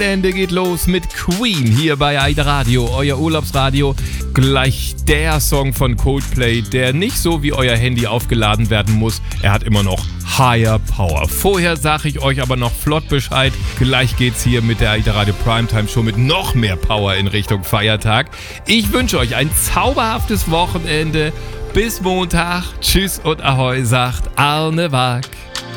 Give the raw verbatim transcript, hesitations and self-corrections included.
Ende geht los mit Queen hier bei AIDA Radio, euer Urlaubsradio. Gleich der Song von Coldplay, der nicht so wie euer Handy aufgeladen werden muss. Er hat immer noch Higher Power. Vorher sage ich euch aber noch flott Bescheid. Gleich geht's hier mit der AIDA Radio Primetime Show mit noch mehr Power in Richtung Feiertag. Ich wünsche euch ein zauberhaftes Wochenende. Bis Montag. Tschüss und Ahoi, sagt Arne Wag.